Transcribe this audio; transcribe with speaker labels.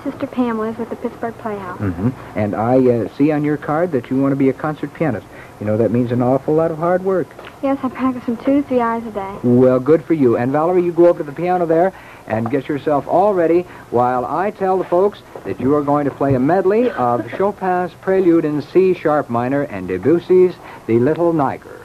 Speaker 1: sister Pam lives with the Pittsburgh Playhouse.
Speaker 2: Mm-hmm. And I see on your card that you want to be a concert pianist. You know, that means an awful lot of hard work.
Speaker 1: Yes, I practice them 2 to 3 hours a day.
Speaker 2: Well, good for you. And, Valerie, you go over to the piano there and get yourself all ready while I tell the folks that you are going to play a medley of Chopin's Prelude in C sharp minor and Debussy's The Little Niger.